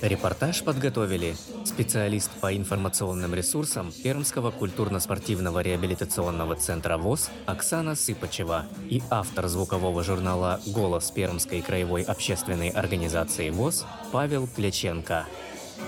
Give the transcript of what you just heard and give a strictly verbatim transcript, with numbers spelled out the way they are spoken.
Репортаж подготовили специалист по информационным ресурсам Пермского культурно-спортивного реабилитационного центра ВОС Оксана Сыпачева и автор звукового журнала «Голос» Пермской краевой общественной организации ВОС Павел Кляченко.